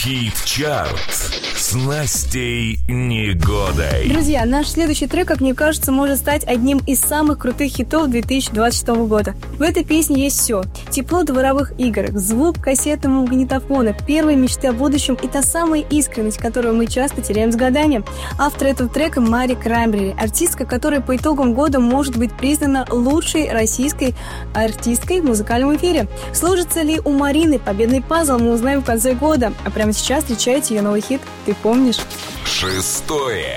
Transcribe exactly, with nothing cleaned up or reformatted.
Хит-чарт с Настей Негодой. Друзья, наш следующий трек, как мне кажется, может стать одним из самых крутых хитов две тысячи двадцать шестого года. В этой песне есть все. Тепло дворовых игр, звук кассетного магнитофона, первые мечты о будущем и та самая искренность, которую мы часто теряем с годами. Автор этого трека Мари Краймбрери, артистка, которая по итогам года может быть признана лучшей российской артисткой в музыкальном эфире. Сложится ли у Марины победный пазл, мы узнаем в конце года. А прямо сейчас встречайте ее новый хит «Ты помнишь?». Шестое.